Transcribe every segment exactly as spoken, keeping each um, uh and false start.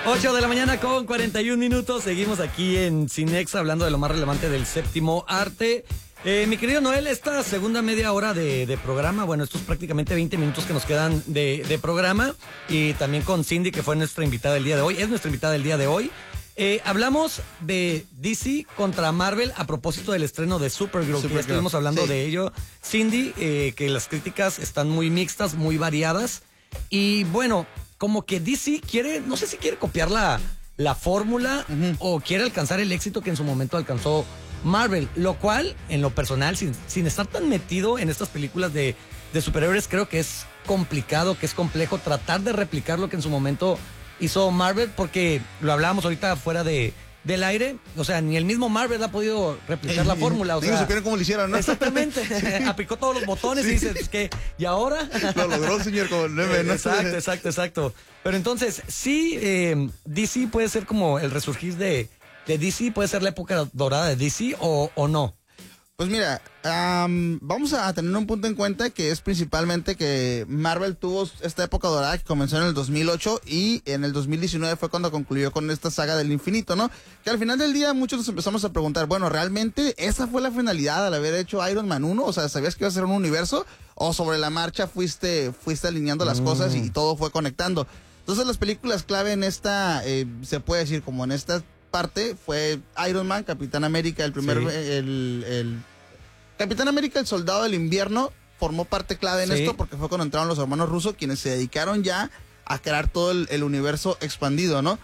ocho de la mañana con cuarenta y un minutos. Seguimos aquí en Cinex hablando de lo más relevante del séptimo arte. Eh, mi querido Noel, esta segunda media hora de, de programa, bueno, estos prácticamente veinte minutos que nos quedan de, de programa, y también con Cindy, que fue nuestra invitada del día de hoy, es nuestra invitada del día de hoy. Eh, hablamos de D C contra Marvel a propósito del estreno de Supergirl, Supergirl. que ya estuvimos hablando sí. de ello, Cindy, eh, que las críticas están muy mixtas, muy variadas, y bueno, como que D C quiere, no sé si quiere copiar la, la fórmula uh-huh. o quiere alcanzar el éxito que en su momento alcanzó Marvel, lo cual, en lo personal, sin, sin estar tan metido en estas películas de, de superhéroes, creo que es complicado, que es complejo tratar de replicar lo que en su momento hizo Marvel, porque lo hablábamos ahorita fuera de... del aire, o sea, ni el mismo Marvel ha podido replicar la fórmula. O sea, no supieron cómo lo hicieron, ¿no? Exactamente, sí. Aplicó todos los botones sí. y dices, ¿qué? ¿Y ahora? Lo logró, señor, como el nueve, ¿no? Exacto, exacto, exacto. Pero entonces, sí, eh, D C puede ser como el resurgir de, de D C, puede ser la época dorada de D C o, o no. Pues mira, um, vamos a tener un punto en cuenta que es principalmente que Marvel tuvo esta época dorada que comenzó en el dos mil ocho y en el dos mil diecinueve fue cuando concluyó con esta saga del infinito, ¿no? Que al final del día muchos nos empezamos a preguntar, bueno, ¿realmente esa fue la finalidad al haber hecho Iron Man uno? O sea, ¿sabías que iba a ser un universo? ¿O sobre la marcha fuiste, fuiste alineando las mm. cosas y todo fue conectando? Entonces las películas clave en esta, eh, se puede decir como en esta... parte fue Iron Man, Capitán América, el primer, sí. el, el Capitán América, el Soldado del Invierno, formó parte clave en sí. esto porque fue cuando entraron los hermanos rusos, quienes se dedicaron ya a crear todo el, el universo expandido, ¿no?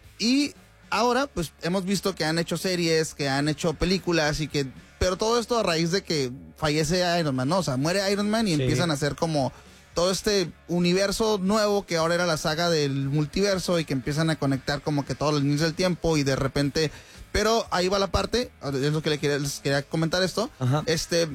Y ahora, pues, hemos visto que han hecho series, que han hecho películas y que, pero todo esto a raíz de que fallece Iron Man, ¿no? O sea, muere Iron Man y sí. empiezan a hacer como todo este universo nuevo que ahora era la saga del multiverso y que empiezan a conectar como que todos los líneas del tiempo y de repente, pero ahí va la parte, es lo que les quería, les quería comentar esto, Ajá. este,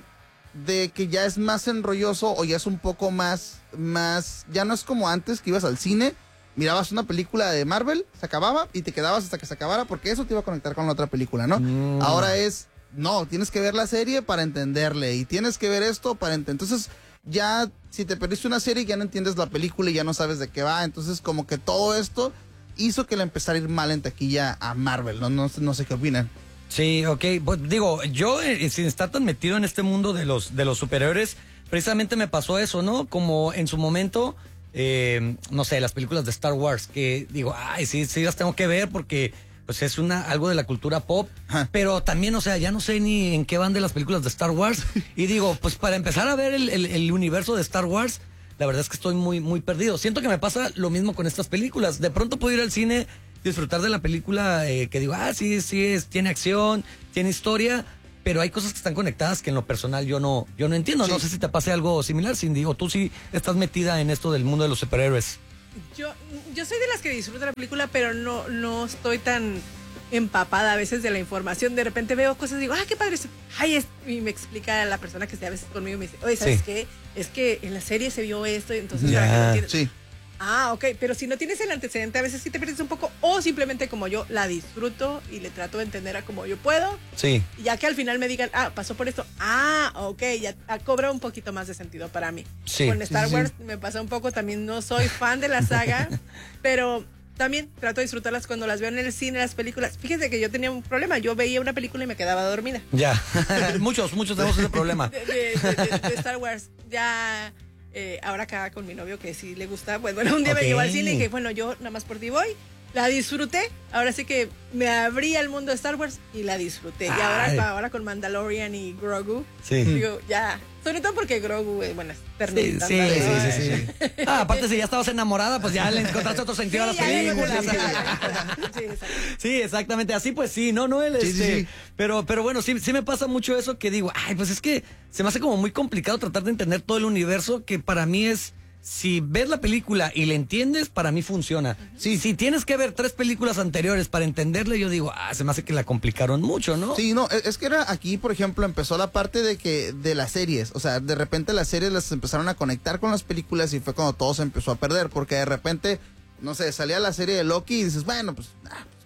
de que ya es más enrolloso o ya es un poco más, más, ya no es como antes que ibas al cine, mirabas una película de Marvel, se acababa y te quedabas hasta que se acabara porque eso te iba a conectar con la otra película, ¿no? Mm. Ahora es, no, tienes que ver la serie para entenderle y tienes que ver esto para entender, entonces... ya si te perdiste una serie ya no entiendes la película y ya no sabes de qué va, entonces como que todo esto hizo que le empezara a ir mal en taquilla a Marvel, no, no, no sé qué opinan. Sí, ok, pues digo, yo eh, sin estar tan metido en este mundo de los, de los superhéroes, precisamente me pasó eso, ¿no? Como en su momento, eh, no sé, las películas de Star Wars, que digo, ay, sí, sí las tengo que ver porque... pues es una algo de la cultura pop, Ajá. pero también, o sea, ya no sé ni en qué van de las películas de Star Wars, y digo, pues para empezar a ver el, el, el universo de Star Wars, la verdad es que estoy muy, muy perdido. Siento que me pasa lo mismo con estas películas. De pronto puedo ir al cine, disfrutar de la película, eh, que digo, ah, sí, sí, es, tiene acción, tiene historia, pero hay cosas que están conectadas que en lo personal yo no, yo no entiendo. Sí. No sé si te pase algo similar, Cindy, o tú sí estás metida en esto del mundo de los superhéroes. Yo, yo soy de las que disfruto la película, pero no, no estoy tan empapada a veces de la información. De repente veo cosas y digo, ah, qué padre. Ay, es, y me explica la persona que esté a veces conmigo y me dice, oye, ¿sabes sí. qué? Es que en la serie se vio esto, y entonces yeah. para que no tienes... Sí. Ah, ok, pero si no tienes el antecedente, a veces sí te pierdes un poco, o simplemente como yo la disfruto y le trato de entender a como yo puedo. Sí. Ya que al final me digan, ah, pasó por esto. Ah, ok, ya cobra un poquito más de sentido para mí. Sí. Con Star sí, Wars sí. me pasa un poco, también no soy fan de la saga, pero también trato de disfrutarlas cuando las veo en el cine, las películas. Fíjense que yo tenía un problema, yo veía una película y me quedaba dormida. Ya, muchos, muchos tenemos ese problema. De, de, de, de, de Star Wars, ya... Eh, ahora acá con mi novio que sí le gusta, pues bueno, un día okay. me llevó al cine y dije, bueno, yo nada más por ti voy, la disfruté, ahora sí que me abrí al mundo de Star Wars y la disfruté. Ay. Y ahora, ahora con Mandalorian y Grogu, sí. digo, ya, sobre todo porque Grogu, eh, bueno, es ternita. Sí, sí, sí, sí, sí. Ah, aparte si ya estabas enamorada, pues ya le encontraste otro sentido sí, a las películas. Sí, sí, sí, exactamente, así pues sí, no, no, él sí, este, sí, sí. pero, pero bueno, sí, sí me pasa mucho eso que digo, ay, pues es que se me hace como muy complicado tratar de entender todo el universo, que para mí es, si ves la película y le entiendes, para mí funciona. Uh-huh. Sí, si tienes que ver tres películas anteriores para entenderle, yo digo, ah, se me hace que la complicaron mucho, ¿no? Sí, no, es que era aquí, por ejemplo, empezó la parte de que, de las series, o sea, de repente las series las empezaron a conectar con las películas y fue cuando todo se empezó a perder, porque de repente, no sé, salía la serie de Loki y dices, bueno, pues, ah,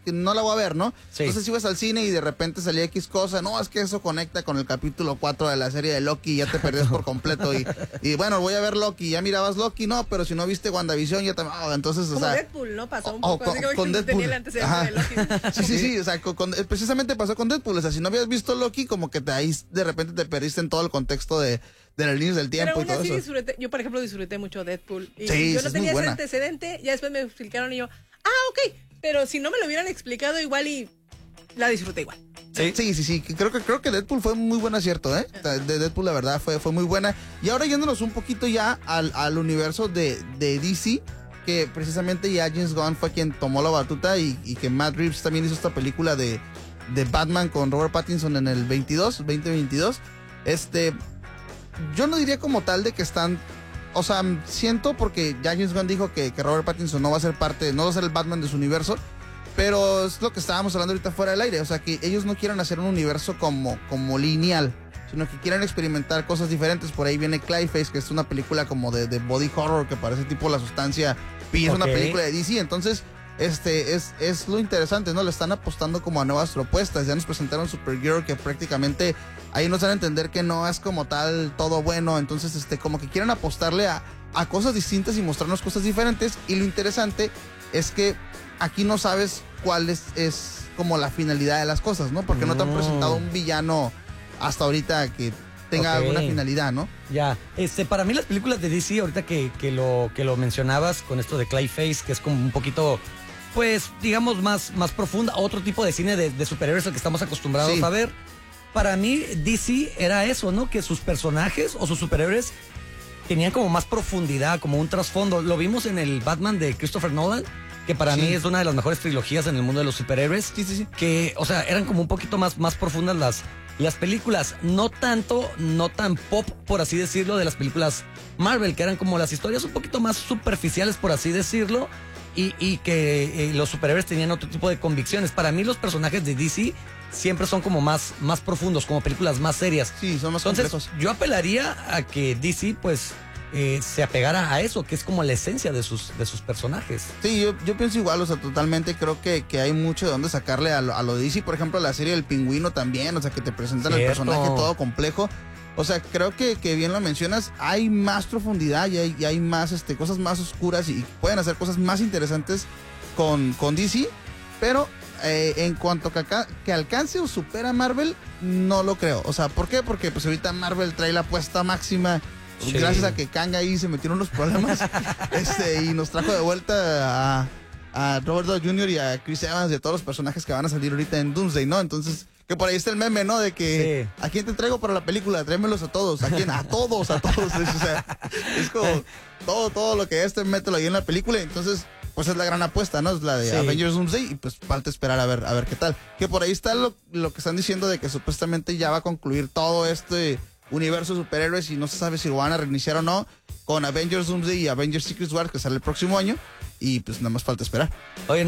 que no la voy a ver, ¿no? Sí. Entonces ibas al cine y de repente salía X cosa, no, es que eso conecta con el capítulo cuatro de la serie de Loki y ya te perdías por completo. Y, y bueno, voy a ver Loki, ya mirabas Loki, no, pero si no viste WandaVision ya también, oh, entonces, como o sea... Deadpool, ¿no? Pasó un o, poco o, así con, como con que Deadpool. tenía el antecedente Ajá. de Loki. Sí, sí, sí, o sea, con, con, precisamente pasó con Deadpool, o sea, si no habías visto Loki, como que te, ahí de repente te perdiste en todo el contexto de, de las líneas del tiempo. Pero y todo aún así eso. disfruté, yo por ejemplo disfruté mucho Deadpool. Y Sí, yo sí, no es tenía muy ese buena. antecedente, ya después me explicaron y yo, ah, ok, pero si no me lo hubieran explicado igual y la disfruté igual. Sí, sí, sí, sí. Creo que creo que Deadpool fue un muy buen acierto, ¿eh? De Deadpool, la verdad, fue, fue muy buena. Y ahora yéndonos un poquito ya al, al universo de, de D C, que precisamente ya James Gunn fue quien tomó la batuta y, y que Matt Reeves también hizo esta película de, de Batman con Robert Pattinson en el veintidós, veinte veintidós. Este, yo no diría como tal de que están... O sea, siento porque ya James Gunn dijo que, que Robert Pattinson no va a ser parte, no va a ser el Batman de su universo. Pero es lo que estábamos hablando ahorita fuera del aire. O sea, que ellos no quieren hacer un universo como, como lineal, sino que quieren experimentar cosas diferentes. Por ahí viene Clayface, que es una película como de, de body horror, que parece tipo La Sustancia Pi. Es Ok. una película de D C. Entonces, este es, es lo interesante, ¿no? Le están apostando como a nuevas propuestas. Ya nos presentaron Supergirl, que prácticamente ahí nos dan a entender que no es como tal todo bueno. Entonces, este, como que quieren apostarle a, a cosas distintas y mostrarnos cosas diferentes. Y lo interesante es que aquí no sabes cuál es, es como la finalidad de las cosas, ¿no? Porque no te han Mm. presentado un villano hasta ahorita que tenga Ok. alguna finalidad, ¿no? Ya, este, para mí las películas de D C, ahorita que, que, lo, que lo mencionabas con esto de Clayface, que es como un poquito, pues, digamos, más, más profunda, otro tipo de cine de, de superhéroes al que estamos acostumbrados Sí. a ver. Para mí, D C era eso, ¿no? Que sus personajes o sus superhéroes tenían como más profundidad, como un trasfondo. Lo vimos en el Batman de Christopher Nolan, que para Sí. mí es una de las mejores trilogías en el mundo de los superhéroes. Sí, sí, sí. Que, o sea, eran como un poquito más, más profundas las, las películas. No tanto, no tan pop, por así decirlo, de las películas Marvel, que eran como las historias un poquito más superficiales, por así decirlo. Y, y que eh, los superhéroes tenían otro tipo de convicciones. Para mí los personajes de D C siempre son como más, más profundos, como películas más serias. Sí, son más Entonces, complejos. yo apelaría a que D C, pues, eh, se apegara a eso, que es como la esencia de sus, de sus personajes. Sí, yo, yo pienso igual, o sea, totalmente creo que, que hay mucho de dónde sacarle a lo, a lo de D C. Por ejemplo, la serie del Pingüino también, o sea, que te presentan el Cierto. personaje todo complejo. O sea, creo que, que bien lo mencionas, hay más profundidad y hay, y hay más este, cosas más oscuras y pueden hacer cosas más interesantes con, con D C, pero eh, en cuanto que, acá, que alcance o supera a Marvel, no lo creo. O sea, ¿por qué? Porque pues ahorita Marvel trae la apuesta máxima. Sí. Gracias a que Kang ahí se metieron unos problemas este, y nos trajo de vuelta a, a Robert Downey junior y a Chris Evans y a todos los personajes que van a salir ahorita en Doomsday, ¿no? Entonces, que por ahí está el meme, ¿no? De que, Sí. ¿a quién te traigo para la película? Tráemelos a todos. ¿A quién? A todos, a todos. O sea, es como todo, todo lo que este mételo ahí en la película. Entonces, pues es la gran apuesta, ¿no? Es la de Sí. Avengers Doomsday y pues falta esperar a ver, a ver qué tal. Que por ahí está lo, lo que están diciendo de que supuestamente ya va a concluir todo este universo de superhéroes y no se sabe si lo van a reiniciar o no con Avengers Doomsday y Avengers Secret Wars que sale el próximo año y pues nada más falta esperar. Oye,